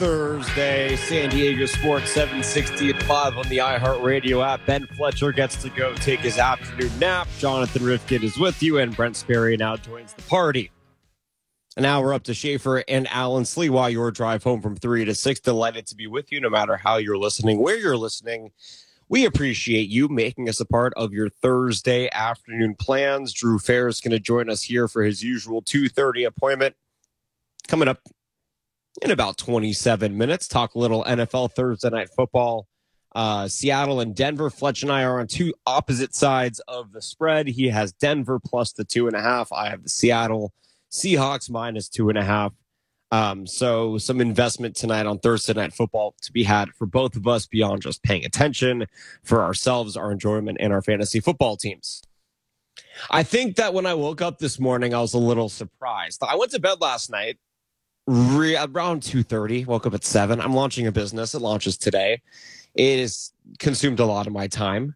Thursday, San Diego Sports 760 at 5 on the iHeartRadio app. Ben Fletcher gets to go take his afternoon nap. Jonathan Rifkin is with you, and Brent Sperry now joins the party. And now we're up to Schaefer and Alan Slewa, your drive home from 3 to 6. Delighted to be with you no matter how you're listening, where you're listening. We appreciate you making us a part of your Thursday afternoon plans. Drew Fair is going to join us here for his usual 2:30 appointment. Coming up in about 27 minutes, talk a little NFL Thursday night football. Seattle and Denver. Fletch and I are on two opposite sides of the spread. He has Denver plus the 2.5. I have the Seattle Seahawks minus 2.5. So some investment tonight on Thursday night football to be had for both of us beyond just paying attention for ourselves, our enjoyment, and our fantasy football teams. I think that when I woke up this morning, I was a little surprised. I went to bed last night around 2:30, woke up at 7. I'm launching a business. It launches today. It has consumed a lot of my time.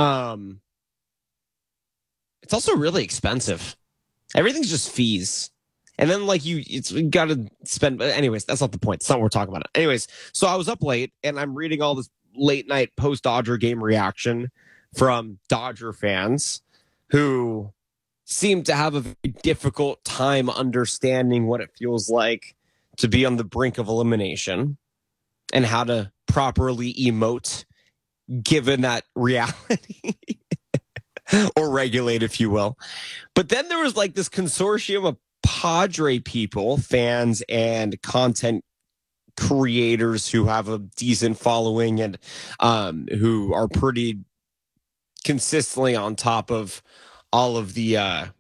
It's also really expensive. Everything's just fees. And then you got to spend. Anyways, that's not the point. That's not what we're talking about. Anyways, so I was up late and I'm reading all this late night post Dodger game reaction from Dodger fans who seem to have a very difficult time understanding what it feels like to be on the brink of elimination and how to properly emote given that reality or regulate, if you will. But then there was this consortium of Padre people, fans and content creators who have a decent following and who are pretty consistently on top of all of the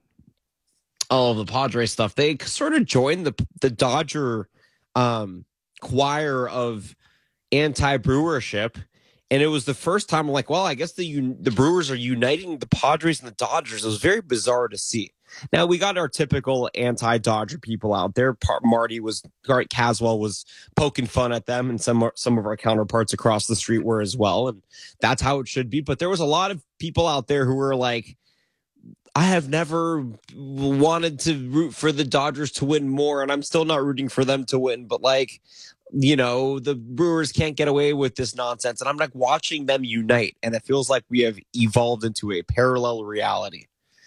Padre stuff. They sort of joined the Dodger choir of anti-brewership, and it was the first time I'm like, well, I guess the Brewers are uniting the Padres and the Dodgers. It was very bizarre to see. Now, we got our typical anti-Dodger people out there. Caswell was poking fun at them, and some of our counterparts across the street were as well, and that's how it should be. But there was a lot of people out there who were like, I have never wanted to root for the Dodgers to win more, and I'm still not rooting for them to win. But the Brewers can't get away with this nonsense. And I'm watching them unite, and it feels like we have evolved into a parallel reality.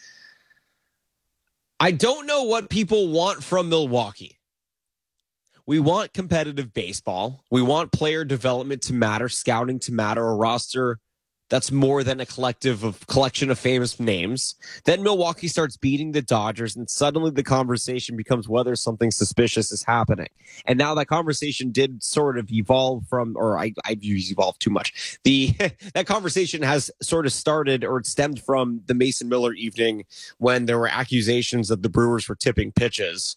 I don't know what people want from Milwaukee. We want competitive baseball. We want player development to matter, scouting to matter, a roster that's more than a collection of famous names. Then Milwaukee starts beating the Dodgers, and suddenly the conversation becomes whether something suspicious is happening. And now that conversation did sort of evolve from, or I've used evolve too much. That conversation has sort of started, or it stemmed from the Mason Miller evening when there were accusations that the Brewers were tipping pitches.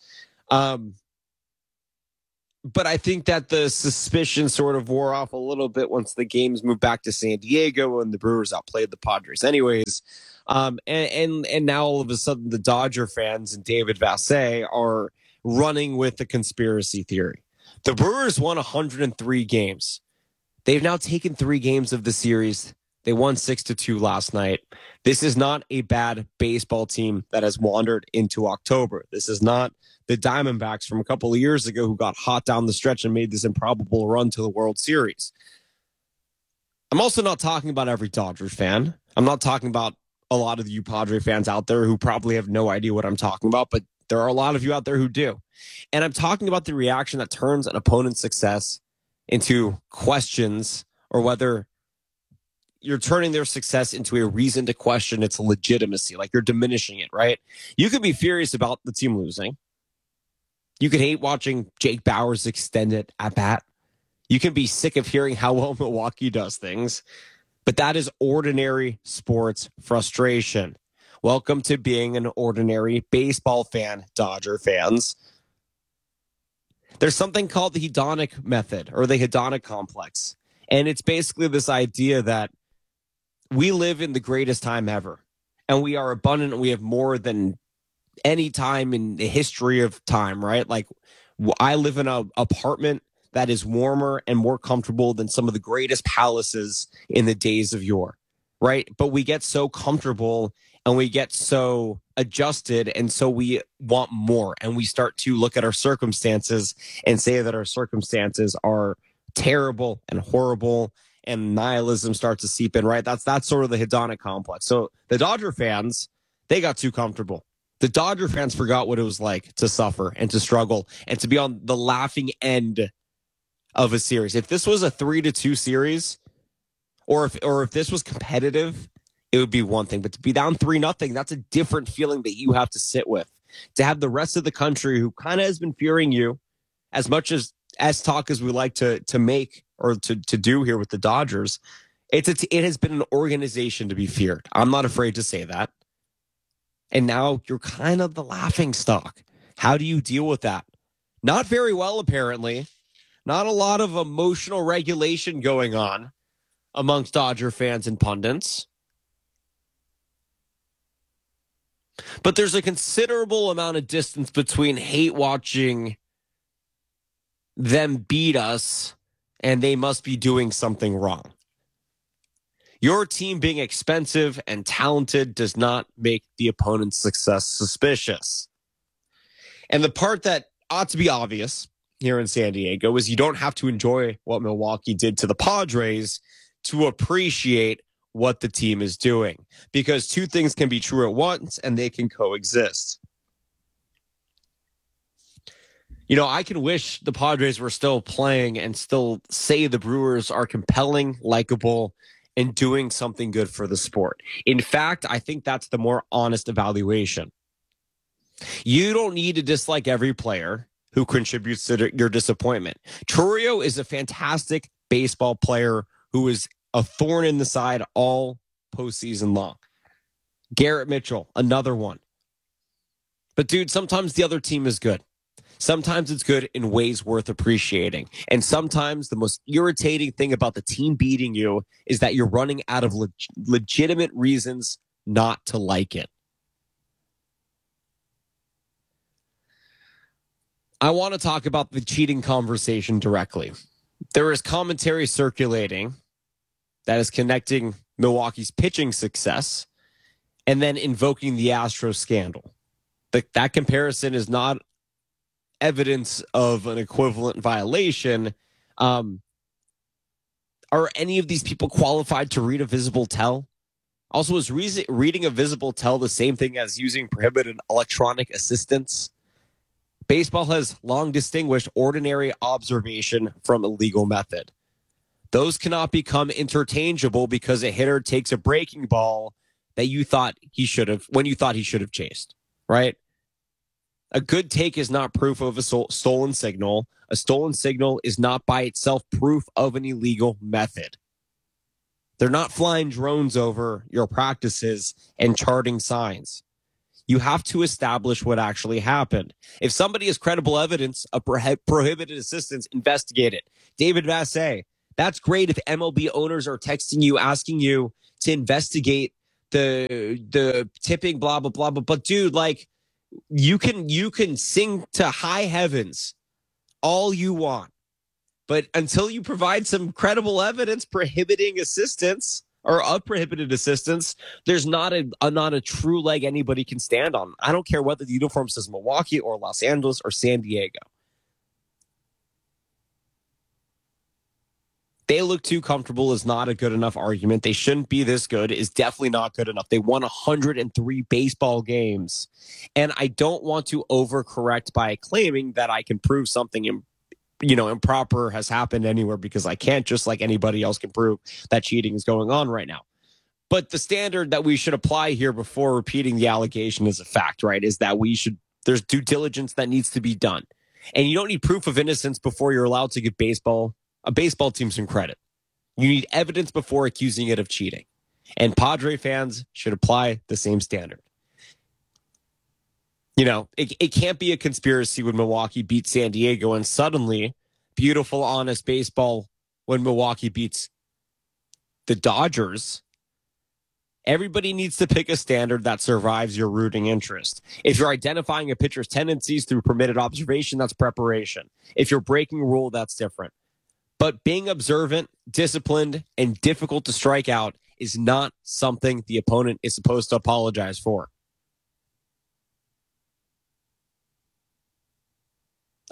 But I think that the suspicion sort of wore off a little bit once the games moved back to San Diego and the Brewers outplayed the Padres anyways. And now all of a sudden the Dodger fans and David Vassegh are running with the conspiracy theory. The Brewers won 103 games. They've now taken 3 games of the series. They won 6-2 last night. This is not a bad baseball team that has wandered into October. This is not the Diamondbacks from a couple of years ago who got hot down the stretch and made this improbable run to the World Series. I'm also not talking about every Dodgers fan. I'm not talking about a lot of you Padre fans out there who probably have no idea what I'm talking about, but there are a lot of you out there who do. And I'm talking about the reaction that turns an opponent's success into questions, or whether you're turning their success into a reason to question its legitimacy. You're diminishing it, right? You could be furious about the team losing. You could hate watching Jake Bauers extend it at bat. You can be sick of hearing how well Milwaukee does things. But that is ordinary sports frustration. Welcome to being an ordinary baseball fan, Dodger fans. There's something called the hedonic method, or the hedonic complex. And it's basically this idea that we live in the greatest time ever, and we are abundant, and we have more than any time in the history of time, right? I live in an apartment that is warmer and more comfortable than some of the greatest palaces in the days of yore, right? But we get so comfortable and we get so adjusted, and so we want more, and we start to look at our circumstances and say that our circumstances are terrible and horrible, and nihilism starts to seep in, right? That's sort of the hedonic complex. So the Dodger fans, they got too comfortable. The Dodger fans forgot what it was like to suffer and to struggle and to be on the laughing end of a series. If this was a 3-2 series, or if this was competitive, it would be one thing. But to be down 3-0, that's a different feeling that you have to sit with. To have the rest of the country who kind of has been fearing you as much as talk as we like to make or to do here with the Dodgers, it has been an organization to be feared. I'm not afraid to say that. And now you're kind of the laughing stock. How do you deal with that? Not very well, apparently. Not a lot of emotional regulation going on amongst Dodger fans and pundits. But there's a considerable amount of distance between hate watching them beat us and they must be doing something wrong. Your team being expensive and talented does not make the opponent's success suspicious. And the part that ought to be obvious here in San Diego is you don't have to enjoy what Milwaukee did to the Padres to appreciate what the team is doing, because two things can be true at once and they can coexist. You know, I can wish the Padres were still playing and still say the Brewers are compelling, likable, and doing something good for the sport. In fact, I think that's the more honest evaluation. You don't need to dislike every player who contributes to your disappointment. Chourio is a fantastic baseball player who is a thorn in the side all postseason long. Garrett Mitchell, another one. But dude, sometimes the other team is good. Sometimes it's good in ways worth appreciating. And sometimes the most irritating thing about the team beating you is that you're running out of legitimate reasons not to like it. I want to talk about the cheating conversation directly. There is commentary circulating that is connecting Milwaukee's pitching success and then invoking the Astros scandal. That comparison is not evidence of an equivalent violation. Are any of these people qualified to read a visible tell? Also, is reading a visible tell the same thing as using prohibited electronic assistance? Baseball has long distinguished ordinary observation from illegal method. Those cannot become interchangeable because a hitter takes a breaking ball that you thought he should have, when you thought he should have chased, right? A good take is not proof of a stolen signal. A stolen signal is not by itself proof of an illegal method. They're not flying drones over your practices and charting signs. You have to establish what actually happened. If somebody has credible evidence of prohibited assistance, investigate it. David Vassay, that's great if MLB owners are texting you, asking you to investigate the tipping, blah, blah, blah. But dude, like, you can sing to high heavens all you want. But until you provide some credible evidence prohibiting assistance or of prohibited assistance, there's not a true leg anybody can stand on. I don't care whether the uniform says Milwaukee or Los Angeles or San Diego. They look too comfortable is not a good enough argument. They shouldn't be this good is definitely not good enough. They won 103 baseball games. And I don't want to overcorrect by claiming that I can prove something improper has happened anywhere, because I can't, just like anybody else can prove that cheating is going on right now. But the standard that we should apply here before repeating the allegation is a fact, right? Is that there's due diligence that needs to be done. And you don't need proof of innocence before you're allowed to give a baseball team some credit. You need evidence before accusing it of cheating. And Padre fans should apply the same standard. You know, it can't be a conspiracy when Milwaukee beats San Diego and suddenly beautiful, honest baseball when Milwaukee beats the Dodgers. Everybody needs to pick a standard that survives your rooting interest. If you're identifying a pitcher's tendencies through permitted observation, that's preparation. If you're breaking a rule, that's different. But being observant, disciplined, and difficult to strike out is not something the opponent is supposed to apologize for.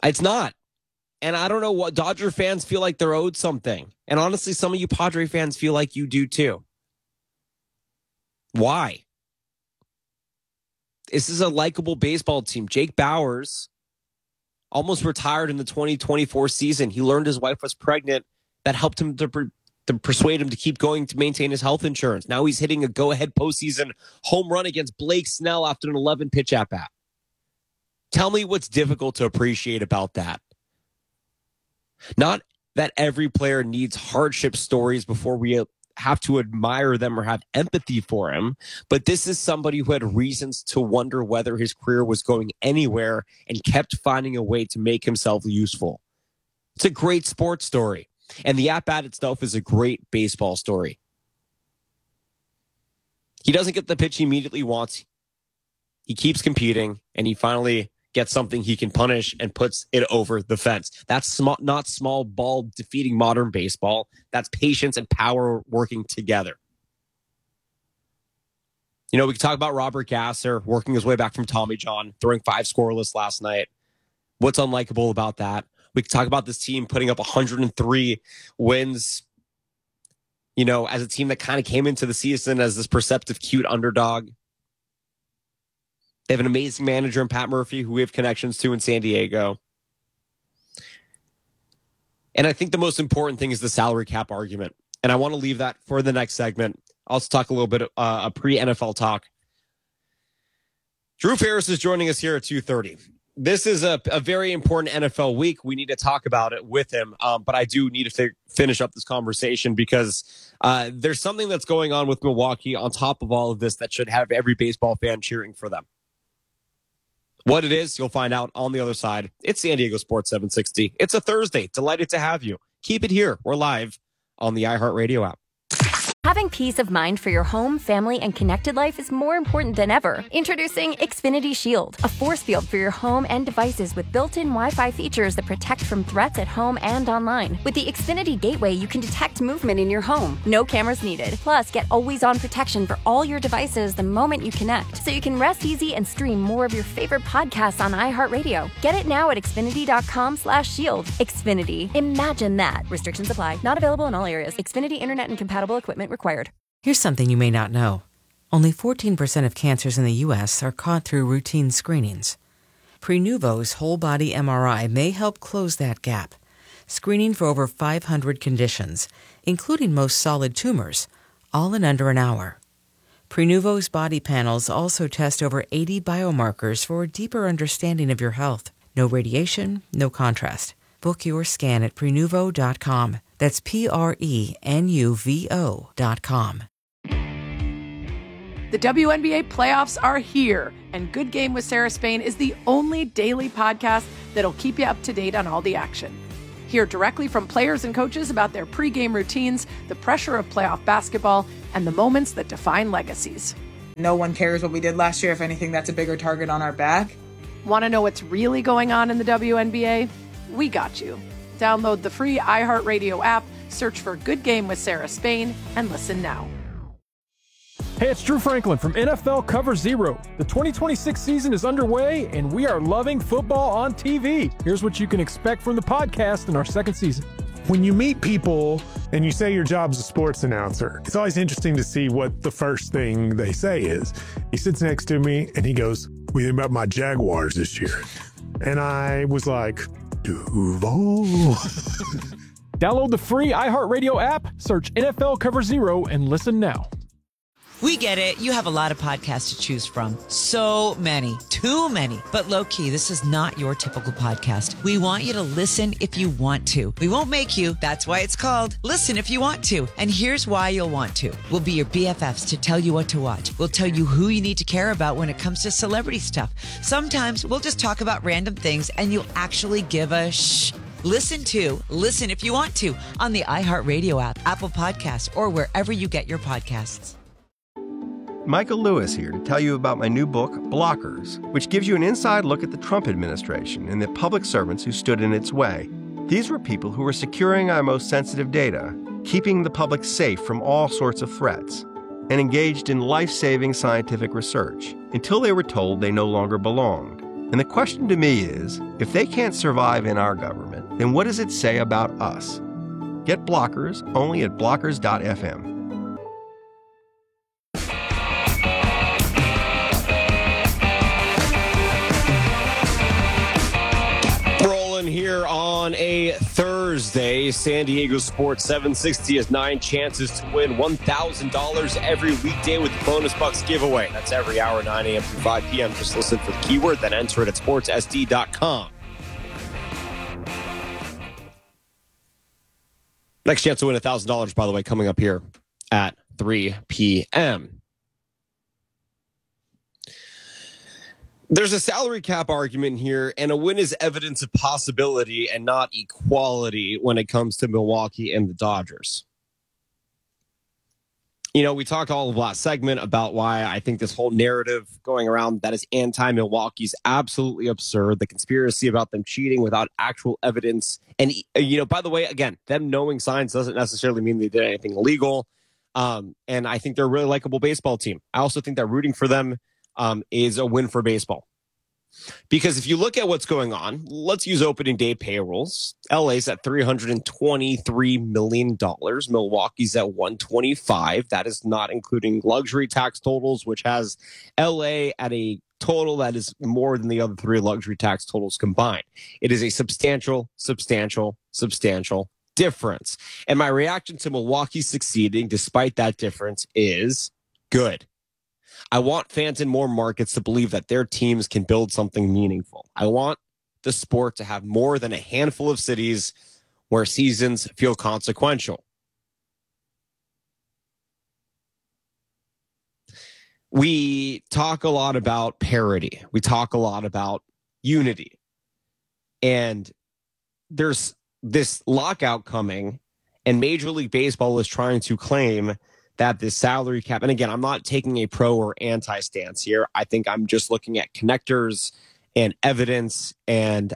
It's not. And I don't know what Dodger fans feel like they're owed something. And honestly, some of you Padre fans feel like you do too. Why? This is a likable baseball team. Jake Bauers almost retired in the 2024 season. He learned his wife was pregnant. That helped him to persuade him to keep going to maintain his health insurance. Now he's hitting a go-ahead postseason home run against Blake Snell after an 11-pitch at-bat. Tell me what's difficult to appreciate about that. Not that every player needs hardship stories before we have to admire them or have empathy for him, but this is somebody who had reasons to wonder whether his career was going anywhere and kept finding a way to make himself useful. It's a great sports story, and the at-bat itself is a great baseball story. He doesn't get the pitch he immediately wants. He keeps competing, and he finally gets something he can punish and puts it over the fence. That's not small ball defeating modern baseball. That's patience and power working together. You know, we can talk about Robert Gasser working his way back from Tommy John, throwing 5 scoreless last night. What's unlikable about that? We can talk about this team putting up 103 wins, you know, as a team that kind of came into the season as this perceptive, cute underdog. They have an amazing manager in Pat Murphy, who we have connections to in San Diego. And I think the most important thing is the salary cap argument. And I want to leave that for the next segment. I'll also talk a little bit of pre-NFL talk. Drew Ferris is joining us here at 2:30. This is a very important NFL week. We need to talk about it with him. But I do need to finish up this conversation because there's something that's going on with Milwaukee on top of all of this that should have every baseball fan cheering for them. What it is, you'll find out on the other side. It's San Diego Sports 760. It's a Thursday. Delighted to have you. Keep it here. We're live on the iHeartRadio app. Having peace of mind for your home, family, and connected life is more important than ever. Introducing Xfinity Shield, a force field for your home and devices with built-in Wi-Fi features that protect from threats at home and online. With the Xfinity Gateway, you can detect movement in your home. No cameras needed. Plus, get always-on protection for all your devices the moment you connect, so you can rest easy and stream more of your favorite podcasts on iHeartRadio. Get it now at Xfinity.com/shield. Xfinity. Imagine that. Restrictions apply. Not available in all areas. Xfinity Internet and compatible equipment required. Here's something you may not know. Only 14% of cancers in the U.S. are caught through routine screenings. Prenuvo's whole-body MRI may help close that gap, screening for over 500 conditions, including most solid tumors, all in under an hour. Prenuvo's body panels also test over 80 biomarkers for a deeper understanding of your health. No radiation, no contrast. Book your scan at Prenuvo.com. That's Prenuvo.com. The WNBA playoffs are here, and Good Game with Sarah Spain is the only daily podcast that'll keep you up to date on all the action. Hear directly from players and coaches about their pregame routines, the pressure of playoff basketball, and the moments that define legacies. No one cares what we did last year. If anything, that's a bigger target on our back. Want to know what's really going on in the WNBA? We got you. Download the free iHeartRadio app, search for Good Game with Sarah Spain, and listen now. Hey, it's Drew Franklin from NFL Cover Zero. The 2026 season is underway, and we are loving football on TV. Here's what you can expect from the podcast in our second season. When you meet people and you say your job's a sports announcer, it's always interesting to see what the first thing they say is. He sits next to me, and he goes, "What do you think about my Jaguars this year?" And I was like, Duval. Download the free iHeartRadio app, search NFL Cover Zero, and listen now. We get it. You have a lot of podcasts to choose from. So many. Too many. But low-key, this is not your typical podcast. We want you to listen if you want to. We won't make you. That's why it's called Listen If You Want To. And here's why you'll want to. We'll be your BFFs to tell you what to watch. We'll tell you who you need to care about when it comes to celebrity stuff. Sometimes we'll just talk about random things and you'll actually give a shh. Listen If You Want To on the iHeartRadio app, Apple Podcasts, or wherever you get your podcasts. Michael Lewis here to tell you about my new book, Blockers, which gives you an inside look at the Trump administration and the public servants who stood in its way. These were people who were securing our most sensitive data, keeping the public safe from all sorts of threats, and engaged in life-saving scientific research until they were told they no longer belonged. And the question to me is, if they can't survive in our government, then what does it say about us? Get Blockers only at blockers.fm. Rolling here on a Thursday. San Diego Sports 760 has 9 chances to win $1,000 every weekday with the Bonus Bucks giveaway. That's every hour, 9 a.m. through 5 p.m. Just listen for the keyword, then enter it at sportssd.com. Next chance to win $1,000, by the way, coming up here at 3 p.m. There's a salary cap argument here, and a win is evidence of possibility and not equality when it comes to Milwaukee and the Dodgers. You know, we talked all of last segment about why I think this whole narrative going around that is anti-Milwaukee is absolutely absurd. The conspiracy about them cheating without actual evidence. And, you know, by the way, again, them knowing signs doesn't necessarily mean they did anything illegal. And I think they're a really likable baseball team. I also think that rooting for them is a win for baseball. Because if you look at what's going on, let's use opening day payrolls. LA's at $323 million. Milwaukee's at $125. That is not including luxury tax totals, which has LA at a total that is more than the other 3 luxury tax totals combined. It is a substantial difference. And my reaction to Milwaukee succeeding despite that difference is good. I want fans in more markets to believe that their teams can build something meaningful. I want the sport to have more than a handful of cities where seasons feel consequential. We talk a lot about parity. We talk a lot about unity. And there's this lockout coming, and Major League Baseball is trying to claim that this salary cap, and again, I'm not taking a pro or anti stance here. I think I'm just looking at connectors and evidence and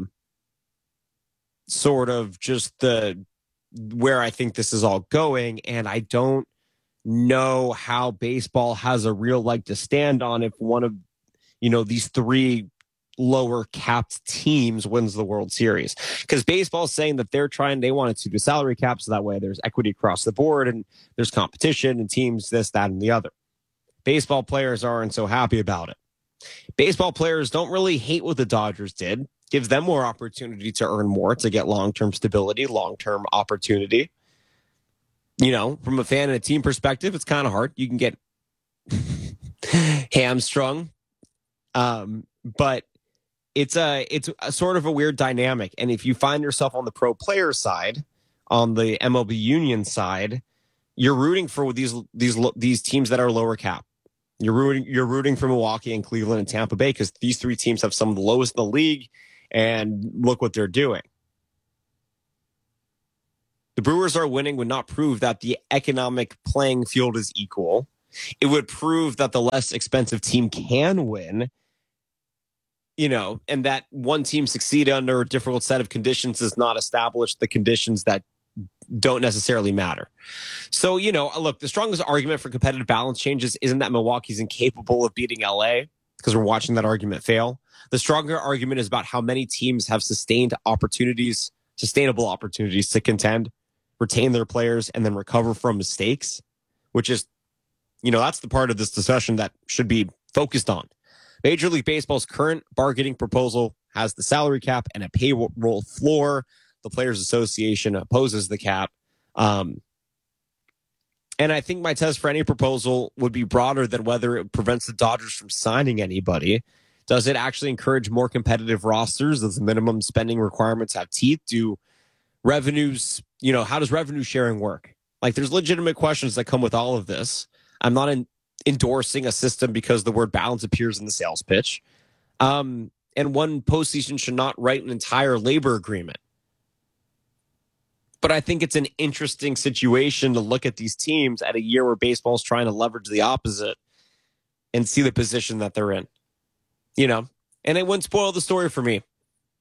sort of just where I think this is all going. And I don't know how baseball has a real leg to stand on if one of, you know, these 3 lower capped teams wins the World Series, because baseball is saying that they wanted to do salary caps so that way there's equity across the board and there's competition and teams this, that, and the other. Baseball players aren't so happy about it. Baseball players don't really hate what the Dodgers did. Gives them more opportunity to earn more, to get long-term stability, long-term opportunity. You know, from a fan and a team perspective, it's kind of hard. You can get hamstrung. But it's a sort of a weird dynamic. And if you find yourself on the pro player side, on the MLB union side, you're rooting for these teams that are lower cap. You're rooting for Milwaukee and Cleveland and Tampa Bay because these 3 teams have some of the lowest in the league, and look what they're doing. The Brewers are winning would not prove that the economic playing field is equal. It would prove that the less expensive team can win. You know, and that one team succeed under a difficult set of conditions does not establish the conditions that don't necessarily matter. So, you know, look, the strongest argument for competitive balance changes isn't that Milwaukee's incapable of beating LA, because we're watching that argument fail. The stronger argument is about how many teams have sustainable opportunities to contend, retain their players, and then recover from mistakes, which is, you know, that's the part of this discussion that should be focused on. Major League Baseball's current bargaining proposal has the salary cap and a payroll floor. The Players Association opposes the cap. And I think my test for any proposal would be broader than whether it prevents the Dodgers from signing anybody. Does it actually encourage more competitive rosters? Does the minimum spending requirements have teeth? Do revenues, you know, how does revenue sharing work? Like, there's legitimate questions that come with all of this. I'm not endorsing a system because the word balance appears in the sales pitch. And one postseason should not write an entire labor agreement. But I think it's an interesting situation to look at these teams at a year where baseball's trying to leverage the opposite and see the position that they're in. You know, and it wouldn't spoil the story for me.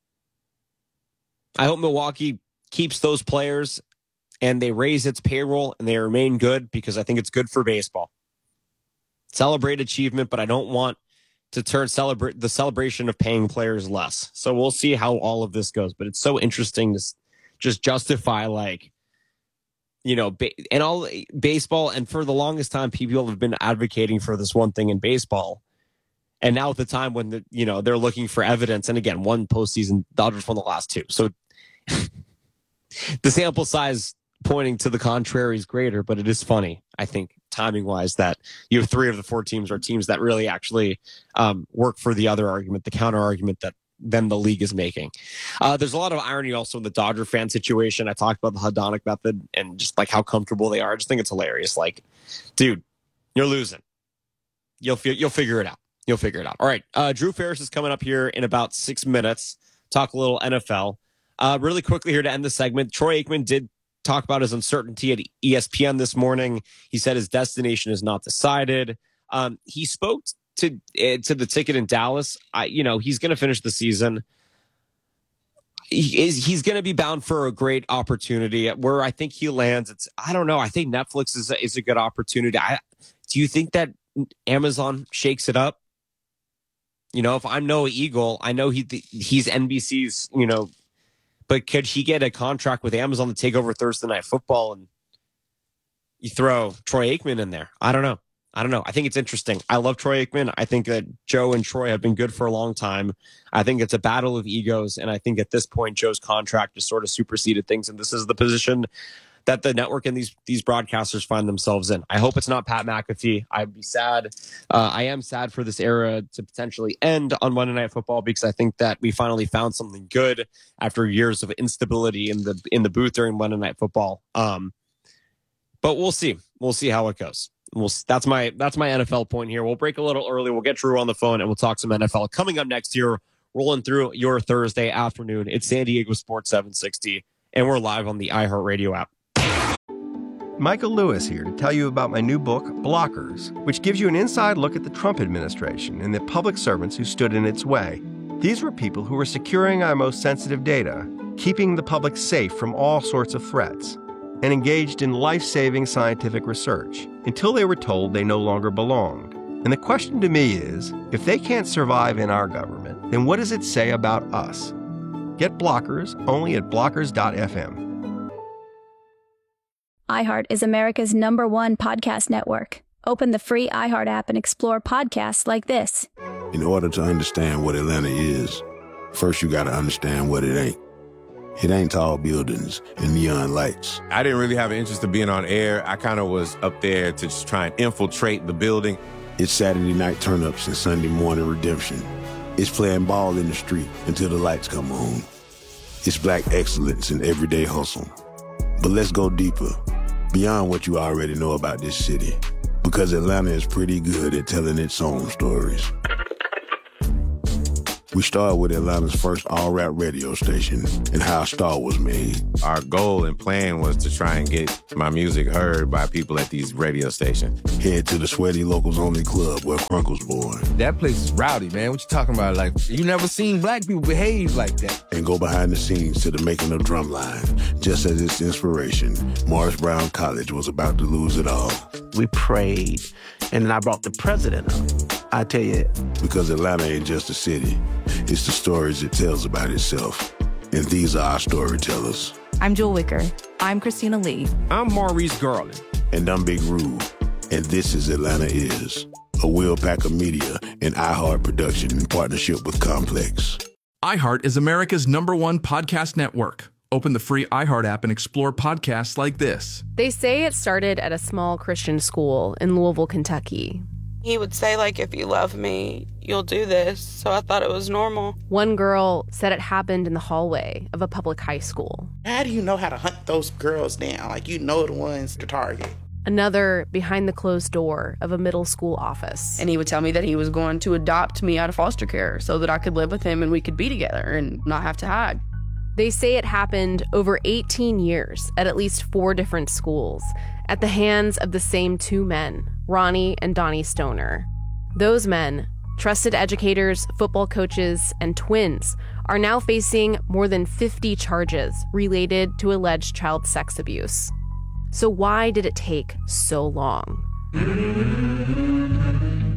I hope Milwaukee keeps those players and they raise its payroll and they remain good, because I think it's good for baseball. Celebrate achievement, but I don't want to turn the celebration of paying players less. So we'll see how all of this goes. But it's so interesting to just justify, like, you know, and all baseball. And for the longest time, people have been advocating for this one thing in baseball. And now at the time when they're looking for evidence, and again, one postseason, Dodgers won the last two. So the sample size pointing to the contrary is greater, but it is funny, I think, timing wise, that you have 3 of the 4 teams are teams that really actually work for the other argument, the counter argument that then the league is making. There's a lot of irony also in the Dodger fan situation. I talked about the hedonic method and just like how comfortable they are. I just think it's hilarious. Like, dude, you're losing. You'll figure it out. You'll figure it out. All right. Drew Ferris is coming up here in about 6 minutes. Talk a little NFL. Really quickly here to end the segment. Troy Aikman did talk about his uncertainty at ESPN this morning. He said his destination is not decided. He spoke to the ticket in Dallas. He's going to finish the season. He's going to be bound for a great opportunity. Where I think he lands, I don't know. I think Netflix is a good opportunity. Do you think that Amazon shakes it up? If I'm Noah Eagle, I know he's NBC's, but could he get a contract with Amazon to take over Thursday Night Football and you throw Troy Aikman in there? I don't know. I think it's interesting. I love Troy Aikman. I think that Joe and Troy have been good for a long time. I think it's a battle of egos. And I think at this point, Joe's contract just sort of superseded things. And this is the position that the network and these broadcasters find themselves in. I hope it's not Pat McAfee. I'd be sad. I am sad for this era to potentially end on Monday Night Football, because I think that we finally found something good after years of instability in the booth during Monday Night Football. But we'll see. We'll see how it goes. That's my NFL point here. We'll break a little early. We'll get Drew on the phone and we'll talk some NFL coming up next year. Rolling through your Thursday afternoon. It's San Diego Sports 760, and we're live on the iHeartRadio app. Michael Lewis here to tell you about my new book, Blockers, which gives you an inside look at the Trump administration and the public servants who stood in its way. These were people who were securing our most sensitive data, keeping the public safe from all sorts of threats, and engaged in life-saving scientific research until they were told they no longer belonged. And the question to me is, if they can't survive in our government, then what does it say about us? Get Blockers only at blockers.fm. iHeart is America's #1 podcast network. Open the free iHeart app and explore podcasts like this. In order to understand what Atlanta is, first you got to understand what it ain't. It ain't tall buildings and neon lights. I didn't really have an interest in being on air. I kind of was up there to just try and infiltrate the building. It's Saturday night turn-ups and Sunday morning redemption. It's playing ball in the street until the lights come on. It's black excellence in everyday hustle. But let's go deeper, beyond what you already know about this city, because Atlanta is pretty good at telling its own stories. We started with Atlanta's first all-rap radio station and how a star was made. Our goal and plan was to try and get my music heard by people at these radio stations. Head to the Sweaty Locals Only Club where Crunk was born. That place is rowdy, man. What you talking about? Like, you never seen black people behave like that. And go behind the scenes to the making of Drumline. Just as its inspiration, Morris Brown College was about to lose it all. We prayed, and then I brought the president up. I tell you. Because Atlanta ain't just a city. It's the stories it tells about itself. And these are our storytellers. I'm Jewel Wicker. I'm Christina Lee. I'm Maurice Garland. And I'm Big Rube. And this is Atlanta Is, a Will Packer Media and iHeart production in partnership with Complex. iHeart is America's #1 podcast network. Open the free iHeart app and explore podcasts like this. They say it started at a small Christian school in Louisville, Kentucky. He would say, like, if you love me, you'll do this. So I thought it was normal. One girl said it happened in the hallway of a public high school. How do you know how to hunt those girls down? Like, you know the ones to target. Another behind the closed door of a middle school office. And he would tell me that he was going to adopt me out of foster care so that I could live with him and we could be together and not have to hide. They say it happened over 18 years at least 4 different schools at the hands of the same 2 men, Ronnie and Donnie Stoner. Those men, trusted educators, football coaches, and twins, are now facing more than 50 charges related to alleged child sex abuse. So why did it take so long?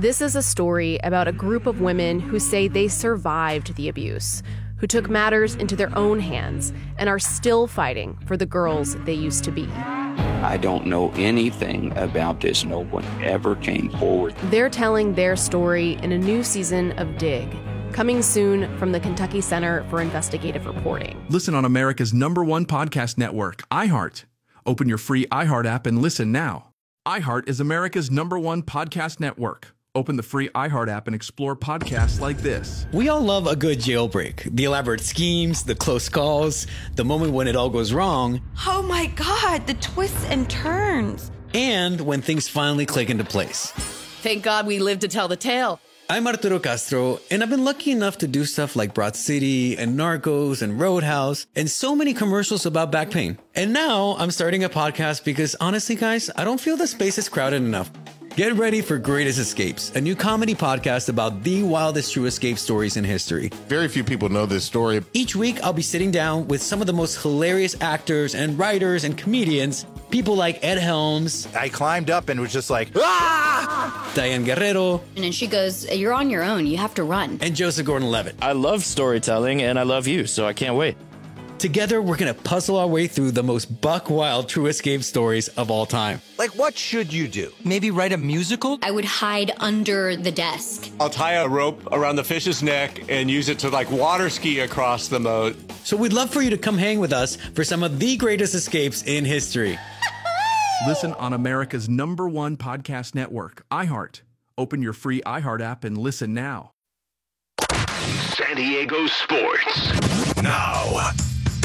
This is a story about a group of women who say they survived the abuse, who took matters into their own hands and are still fighting for the girls they used to be. I don't know anything about this. No one ever came forward. They're telling their story in a new season of Dig, coming soon from the Kentucky Center for Investigative Reporting. Listen on America's #1 podcast network, iHeart. Open your free iHeart app and listen now. iHeart is America's #1 podcast network. Open the free iHeart app and explore podcasts like this. We all love a good jailbreak. The elaborate schemes, the close calls, the moment when it all goes wrong. Oh my God, the twists and turns. And when things finally click into place. Thank God we lived to tell the tale. I'm Arturo Castro, and I've been lucky enough to do stuff like Broad City and Narcos and Roadhouse and so many commercials about back pain. And now I'm starting a podcast because honestly, guys, I don't feel the space is crowded enough. Get ready for Greatest Escapes, a new comedy podcast about the wildest true escape stories in history. Very few people know this story. Each week, I'll be sitting down with some of the most hilarious actors and writers and comedians, people like Ed Helms. I climbed up and was just like, ah! Diane Guerrero. And then she goes, you're on your own, you have to run. And Joseph Gordon-Levitt. I love storytelling and I love you, so I can't wait. Together, we're going to puzzle our way through the most buck-wild true escape stories of all time. Like, what should you do? Maybe write a musical? I would hide under the desk. I'll tie a rope around the fish's neck and use it to, water ski across the moat. So we'd love for you to come hang with us for some of the greatest escapes in history. Listen on America's #1 podcast network, iHeart. Open your free iHeart app and listen now. San Diego Sports. Now.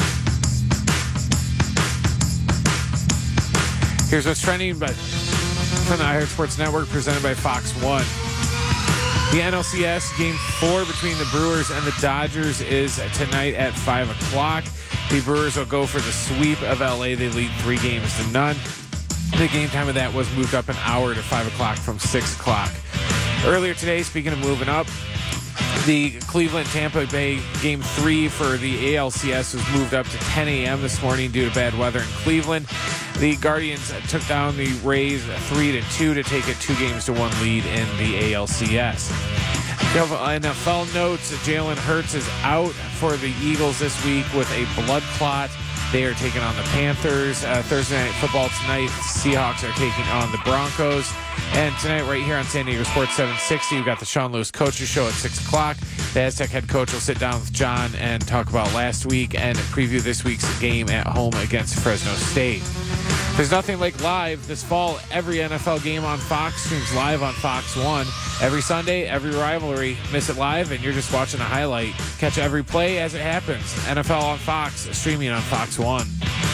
Here's what's trending, but from the iHeart Sports Network, presented by Fox 1. The NLCS Game 4 between the Brewers and the Dodgers is tonight at 5 o'clock. The Brewers will go for the sweep of LA. They lead 3-0. The game time of that was moved up an hour to 5 o'clock from 6 o'clock. Earlier today, speaking of moving up, the Cleveland-Tampa Bay Game 3 for the ALCS was moved up to 10 a.m. this morning due to bad weather in Cleveland. The Guardians took down the Rays 3-2 to take a 2-1 lead in the ALCS. NFL notes, Jalen Hurts is out for the Eagles this week with a blood clot. They are taking on the Panthers. Thursday Night Football tonight, Seahawks are taking on the Broncos. And tonight, right here on San Diego Sports 760, we've got the Sean Lewis Coaches Show at 6 o'clock. The Aztec head coach will sit down with John and talk about last week and preview this week's game at home against Fresno State. There's nothing like live this fall. Every NFL game on Fox streams live on Fox 1. Every Sunday, every rivalry. Miss it live, and you're just watching a highlight. Catch every play as it happens. NFL on Fox, streaming on Fox 1.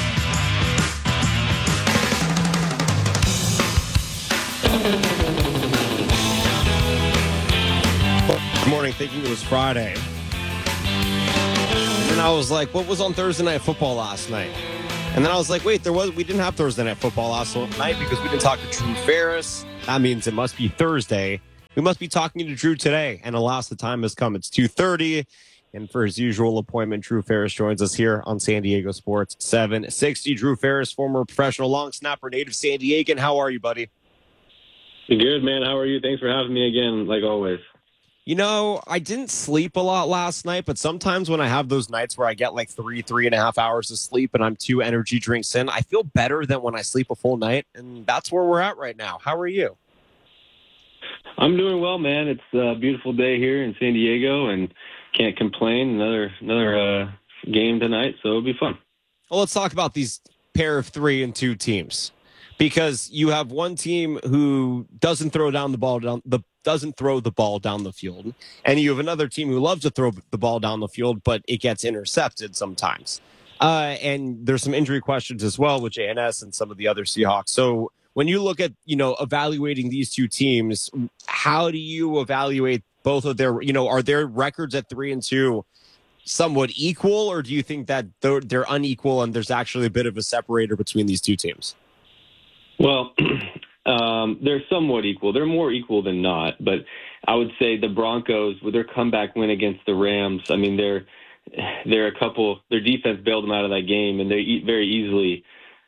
Good morning, thinking it was Friday. And then I was like, what was on Thursday Night Football last night? And then I was like, wait, we didn't have Thursday Night Football last night because we didn't talk to Drew Ferris. That means it must be Thursday. We must be talking to Drew today. And alas, the time has come. It's 2:30. And for his usual appointment, Drew Ferris joins us here on San Diego Sports 760. Drew Ferris, former professional long snapper, native San Diegan. How are you, buddy? Good, man. How are you? Thanks for having me again, like always. You know, I didn't sleep a lot last night, but sometimes when I have those nights where I get like 3.5 hours of sleep and I'm 2 energy drinks in, I feel better than when I sleep a full night. And that's where we're at right now. How are you? I'm doing well, man. It's a beautiful day here in San Diego and can't complain. Another game tonight, so it'll be fun. Well, let's talk about these pair of 3 and 2 teams, because you have one team who doesn't throw the ball down the field, and you have another team who loves to throw the ball down the field, but it gets intercepted sometimes. And there's some injury questions as well with JNS and some of the other Seahawks. So when you look at, evaluating these two teams, how do you evaluate both of their, are their records at 3 and 2 somewhat equal, or do you think that they're unequal and there's actually a bit of a separator between these two teams? Well, they're somewhat equal. They're more equal than not, but I would say the Broncos, with their comeback win against the Rams, I mean, their defense bailed them out of that game, and they very easily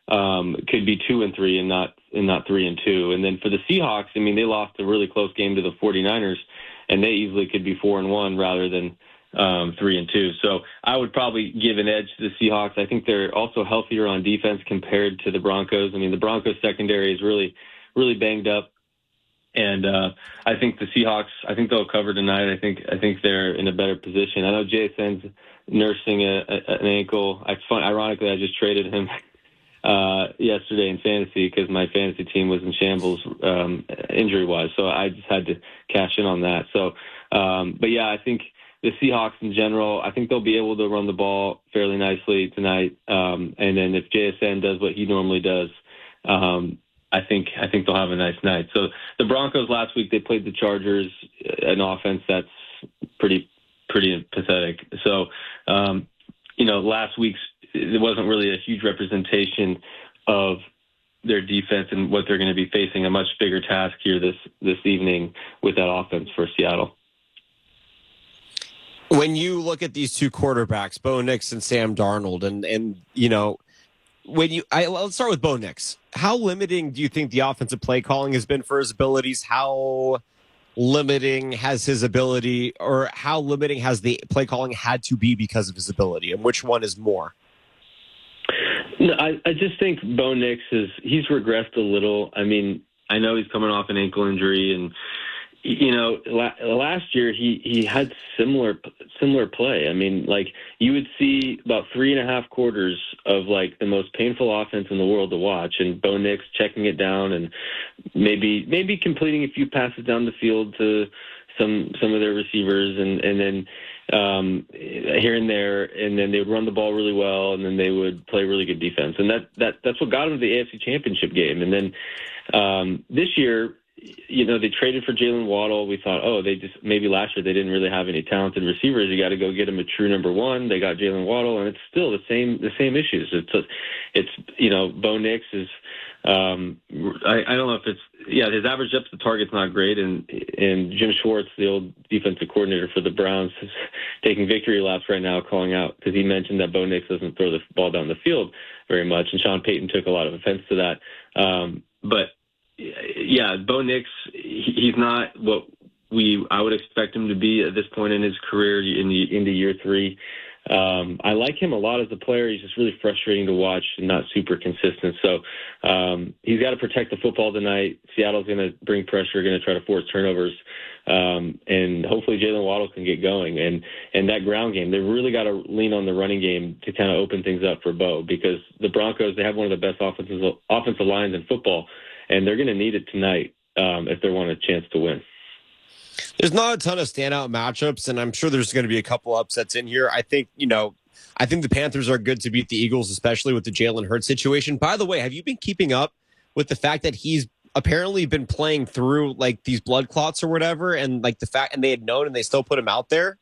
could be 2-3 and not 3-2. And then for the Seahawks, I mean, they lost a really close game to the 49ers, and they easily could be 4-1 rather than 3-2. So I would probably give an edge to the Seahawks. I think they're also healthier on defense compared to the Broncos. I mean, the Broncos secondary is really, really banged up. And I think the Seahawks, I think they'll cover tonight. I think they're in a better position. I know JSN's nursing an ankle. It's fun. Ironically, I just traded him yesterday in fantasy because my fantasy team was in shambles injury-wise. So I just had to cash in on that. So, but yeah, I think the Seahawks in general, I think they'll be able to run the ball fairly nicely tonight. And then if JSN does what he normally does, I think they'll have a nice night. So the Broncos last week, they played the Chargers, an offense that's pretty pathetic. So, last week's, it wasn't really a huge representation of their defense and what they're going to be facing, a much bigger task here this evening with that offense for Seattle. When you look at these two quarterbacks, Bo Nix and Sam Darnold, and let's start with Bo Nix. How limiting do you think the offensive play calling has been for his abilities? How limiting has his ability, or how limiting has the play calling had to be because of his ability, and which one is more? No, I just think Bo Nix he's regressed a little. I mean, I know he's coming off an ankle injury, and last year he had similar play. I mean, like, you would see about 3.5 quarters of like the most painful offense in the world to watch, and Bo Nix checking it down and maybe completing a few passes down the field to some of their receivers, and then here and there, and then they would run the ball really well, and then they would play really good defense, and that's what got them to the AFC Championship game. And then this year, they traded for Jalen Waddle. We thought, maybe last year they didn't really have any talented receivers. You got to go get them a true number one. They got Jalen Waddle, and it's still the same issues. It's Bo Nix is. I don't know if his average depth of target's not great, and Jim Schwartz, the old defensive coordinator for the Browns, is taking victory laps right now, calling out because he mentioned that Bo Nix doesn't throw the ball down the field very much, and Sean Payton took a lot of offense to that. But yeah, Bo Nix, he's not what I would expect him to be at this point in his career into year 3. I like him a lot as a player. He's just really frustrating to watch and not super consistent. So he's got to protect the football tonight. Seattle's going to bring pressure, going to try to force turnovers, and hopefully Jalen Waddle can get going. And that ground game, they really got to lean on the running game to kind of open things up for Bo, because the Broncos, they have one of the best offensive lines in football, and they're going to need it tonight if they want a chance to win. There's not a ton of standout matchups, and I'm sure there's going to be a couple upsets in here. I think the Panthers are good to beat the Eagles, especially with the Jalen Hurts situation. By the way, have you been keeping up with the fact that he's apparently been playing through like these blood clots or whatever, and like the fact, and they had known and they still put him out there?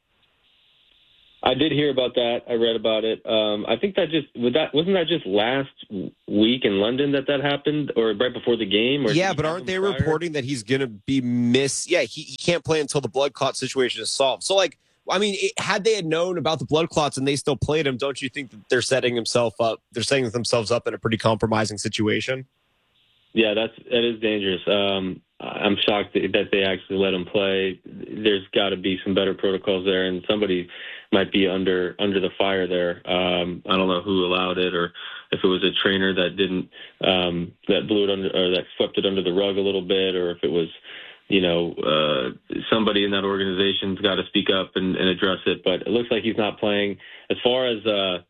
I did hear about that. I read about it. I think wasn't that just last week in London that happened, or right before the game? Or yeah, but aren't they reporting that he's going to be he can't play until the blood clot situation is solved. So, like, I mean, had they known about the blood clots and they still played him, don't you think that they're setting themselves up in a pretty compromising situation? Yeah, that is dangerous. I'm shocked that they actually let him play. There's got to be some better protocols there, and somebody might be under the fire there. I don't know who allowed it, or if it was a trainer that didn't that blew it under, or that swept it under the rug a little bit, or if it was somebody in that organization's got to speak up and address it. But it looks like he's not playing. As far as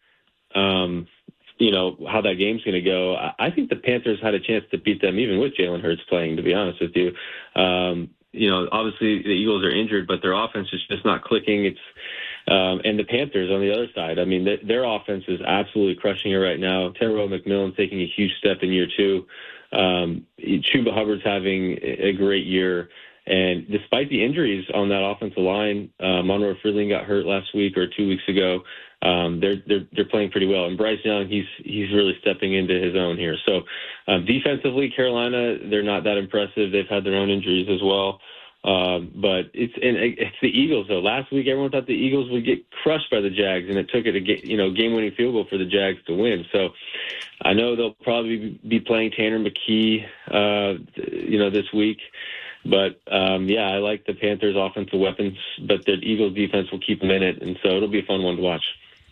how that game's going to go, I think the Panthers had a chance to beat them even with Jalen Hurts playing, to be honest with you. Obviously the Eagles are injured, but their offense is just not clicking. It's and the Panthers on the other side, I mean, their offense is absolutely crushing it right now. Terrell McMillan's taking a huge step in year 2. Chuba Hubbard's having a great year. And despite the injuries on that offensive line, Monroe Freeling got hurt last week or 2 weeks ago. They're playing pretty well, and Bryce Young, he's really stepping into his own here. So defensively, Carolina, they're not that impressive. They've had their own injuries as well. But it's the Eagles though. Last week, everyone thought the Eagles would get crushed by the Jags, and it took a game-winning field goal for the Jags to win. So I know they'll probably be playing Tanner McKee, this week. But I like the Panthers' offensive weapons, but the Eagles' defense will keep them in it, and so it'll be a fun one to watch.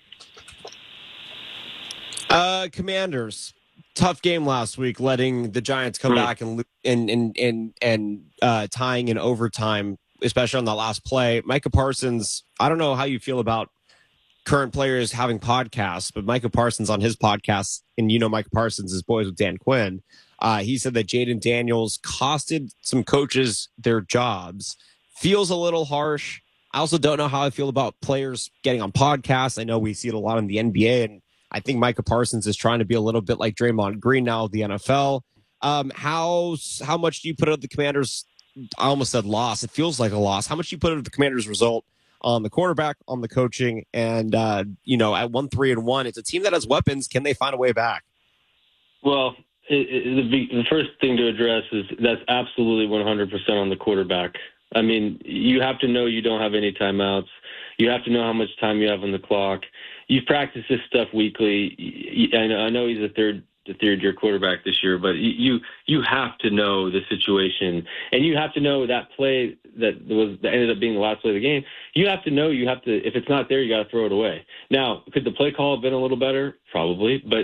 Commanders, tough game last week, letting the Giants come back and tying in overtime, especially on the last play. Micah Parsons, I don't know how you feel about current players having podcasts, but Micah Parsons on his podcast, and Micah Parsons is boys with Dan Quinn. He said that Jaden Daniels costed some coaches their jobs. Feels a little harsh. I also don't know how I feel about players getting on podcasts. I know we see it a lot in the NBA, and I think Micah Parsons is trying to be a little bit like Draymond Green now of the NFL. How much do you put out the Commanders? I almost said loss. It feels like a loss. How much do you put out the Commanders' result on the quarterback, on the coaching, and at 1-3-1, it's a team that has weapons. Can they find a way back? Well, the first thing to address is that's absolutely 100% on the quarterback. I mean, you have to know you don't have any timeouts. You have to know how much time you have on the clock. You've practiced this stuff weekly. I know he's the third-year quarterback this year, but you have to know the situation, and you have to know that play that ended up being the last play of the game. You have to know if it's not there, you got to throw it away. Now, could the play call have been a little better? Probably, but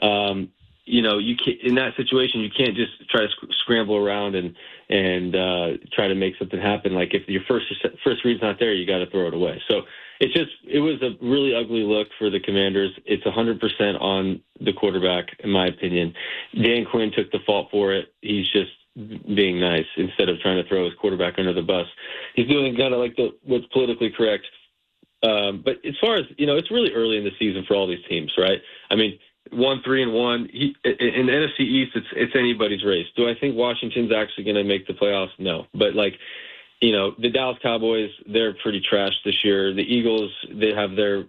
you can't, in that situation, you can't just try to scramble around and try to make something happen. Like if your first read's not there, you got to throw it away. So it was a really ugly look for the Commanders. It's 100% on the quarterback, in my opinion. Dan Quinn took the fault for it. He's just being nice instead of trying to throw his quarterback under the bus. He's doing kind of like what's politically correct. But as far as, it's really early in the season for all these teams, right? I mean, 1-3-1. In the NFC East, it's anybody's race. Do I think Washington's actually going to make the playoffs? No. But the Dallas Cowboys, they're pretty trash this year. The Eagles, they have their,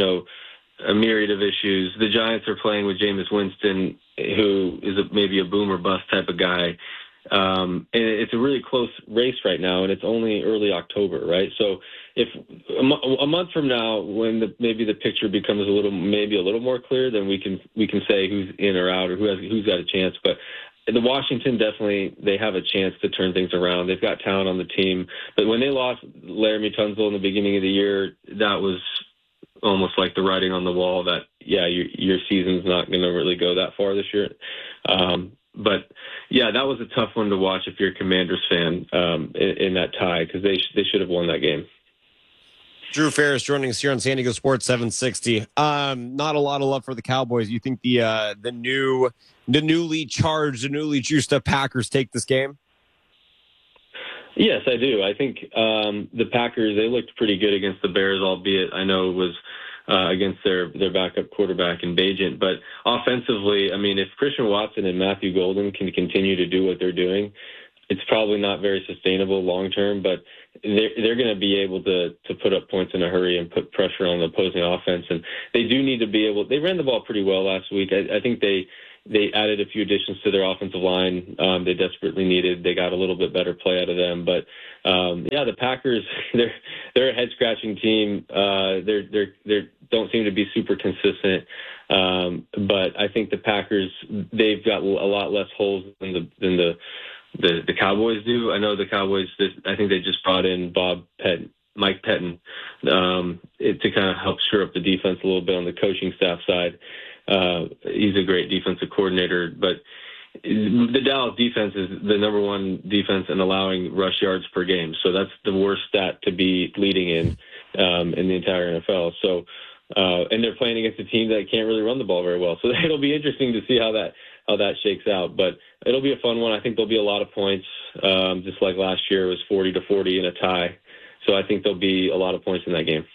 a myriad of issues. The Giants are playing with Jameis Winston, who is maybe a boom or bust type of guy. And it's a really close race right now, and it's only early October, right? So if a month from now, when maybe the picture becomes a little more clear, then we can say who's in or out or who's got a chance. But the Washington, definitely, they have a chance to turn things around. They've got talent on the team. But when they lost Laramie Tunsil in the beginning of the year, that was almost like the writing on the wall that, your season's not going to really go that far this year. But, that was a tough one to watch if you're a Commanders fan in that tie, because they should have won that game. Drew Ferris joining us here on San Diego Sports 760. Not a lot of love for the Cowboys. You think the newly charged, the newly juiced up Packers take this game? Yes, I do. I think the Packers, they looked pretty good against the Bears, albeit I know it was against their backup quarterback in Bagent. But offensively, I mean, if Christian Watson and Matthew Golden can continue to do what they're doing, it's probably not very sustainable long term, but they're going to be able to put up points in a hurry and put pressure on the opposing offense. And they do need to be able – they ran the ball pretty well last week. I think they added a few additions to their offensive line they desperately needed. They got a little bit better play out of them. But, the Packers, they're a head-scratching team. They don't seem to be super consistent. But I think the Packers, they've got a lot less holes than the Cowboys do. I know the Cowboys, I think they just brought in Mike Pettin to kind of help shore up the defense a little bit on the coaching staff side. He's a great defensive coordinator, but the Dallas defense is the number one defense in allowing rush yards per game. So that's the worst stat to be leading in the entire NFL. So, and they're playing against a team that can't really run the ball very well. So it'll be interesting to see how that shakes out. But it'll be a fun one. I think there'll be a lot of points, just like last year it was 40-40 in a tie. So I think there'll be a lot of points in that game.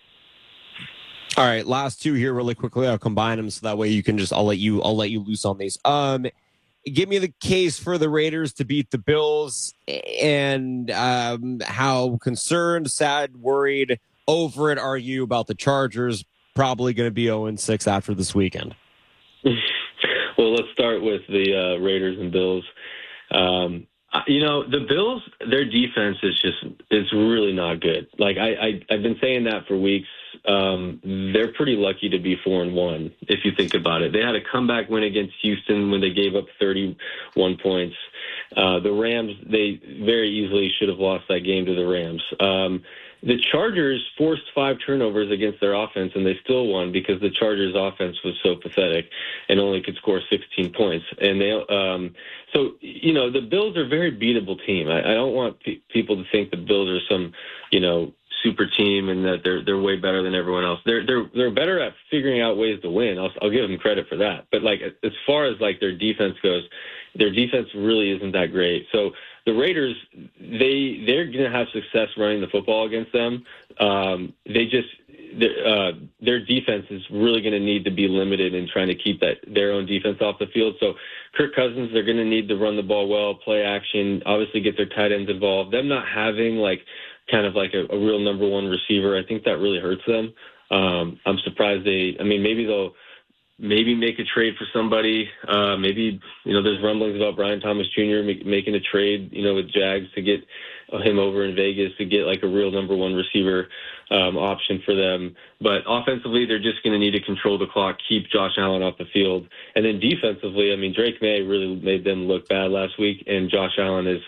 All right, last two here really quickly. I'll combine them so that way you can I'll let you loose on these. Give me the case for the Raiders to beat the Bills, and how concerned, sad, worried, over it are you about the Chargers probably going to be 0-6 after this weekend? Well, let's start with the Raiders and Bills. The Bills, their defense is really not good. Like I've been saying that for weeks. They're pretty lucky to be 4-1 if you think about it. They had a comeback win against Houston when they gave up 31 points. The Rams, they very easily should have lost that game to the Rams. The Chargers forced 5 turnovers against their offense, and they still won because the Chargers' offense was so pathetic and only could score 16 points. And the Bills are a very beatable team. I don't want people to think the Bills are some, super team and that they're way better than everyone else. They're better at figuring out ways to win. I'll give them credit for that. But as far as their defense goes, their defense really isn't that great. So the Raiders, they're going to have success running the football against them. Their defense is really going to need to be limited in trying to keep their own defense off the field. So Kirk Cousins, they're going to need to run the ball well, play action, obviously get their tight ends involved. Them not having a real number one receiver, I think that really hurts them. I'm surprised maybe they'll make a trade for somebody. There's rumblings about Brian Thomas Jr. making a trade, with Jags to get him over in Vegas to get a real number one receiver option for them. But offensively, they're just going to need to control the clock, keep Josh Allen off the field. And then defensively, Drake May really made them look bad last week, and Josh Allen is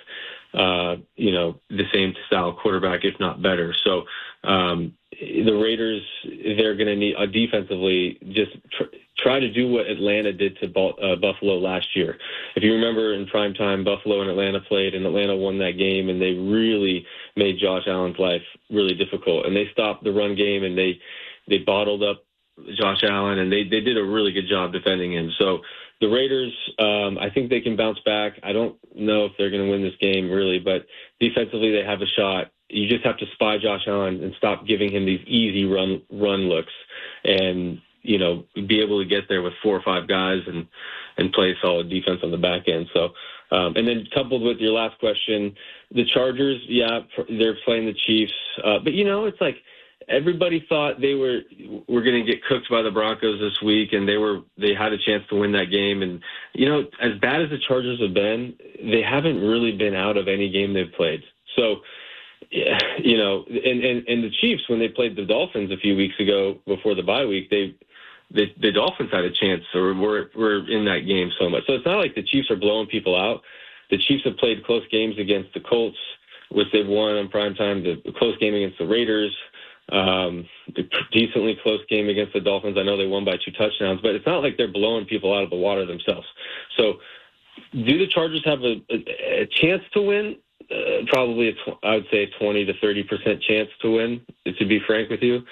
the same style quarterback, if not better. So the Raiders, they're going to need defensively just try to do what Atlanta did to Buffalo last year. If you remember in prime time, Buffalo and Atlanta played, and Atlanta won that game, and they really made Josh Allen's life really difficult. And they stopped the run game, and they bottled up Josh Allen, and they did a really good job defending him. So the Raiders, I think they can bounce back. I don't know if they're going to win this game, really, but defensively they have a shot. You just have to spy Josh Allen and stop giving him these easy run looks and, be able to get there with 4 or 5 guys and play solid defense on the back end. So, and then coupled with your last question, the Chargers, they're playing the Chiefs. But, it's like everybody thought they were going to get cooked by the Broncos this week, and they had a chance to win that game. And, as bad as the Chargers have been, they haven't really been out of any game they've played. So, and the Chiefs, when they played the Dolphins a few weeks ago before the bye week, the Dolphins had a chance or were in that game so much. So it's not like the Chiefs are blowing people out. The Chiefs have played close games against the Colts, which they've won on primetime, the close game against the Raiders, the decently close game against the Dolphins. I know they won by 2 touchdowns, but it's not like they're blowing people out of the water themselves. So do the Chargers have a chance to win? Probably, I would say 20 to 30% chance to win, to be frank with you.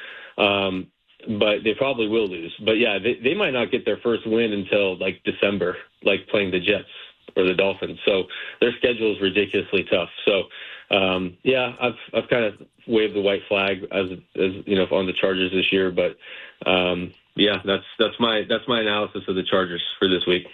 But they probably will lose. But, they might not get their first win until, December, playing the Jets or the Dolphins. So their schedule is ridiculously tough. So, I've kind of waved the white flag as on the Chargers this year. But, that's my analysis of the Chargers for this week.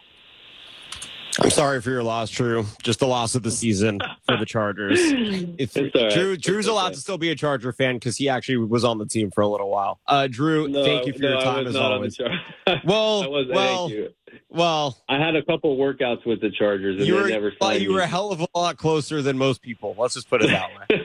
I'm sorry for your loss, Drew. Just the loss of the season for the Chargers. Drew's allowed to still be a Charger fan because he actually was on the team for a little while. Drew, thank you for your time as always. Thank you. Well, I had a couple workouts with the Chargers, and they never signed me. You were a hell of a lot closer than most people. Let's just put it that way.